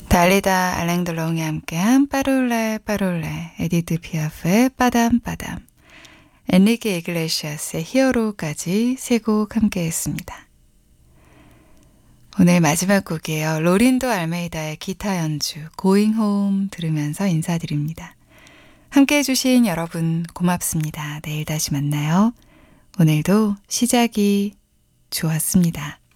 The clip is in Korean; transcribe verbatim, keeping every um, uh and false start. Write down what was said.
달리다 알랭드롱이 함께한 빠룰레 빠룰레, 에디트 피아프의 빠담빠담, 엔리케 이글레시아스의 히어로까지 세 곡 함께했습니다. 오늘 마지막 곡이에요. 로린도 알메이다의 기타 연주 Going Home 들으면서 인사드립니다. 함께해 주신 여러분 고맙습니다. 내일 다시 만나요. 오늘도 시작이 좋았습니다.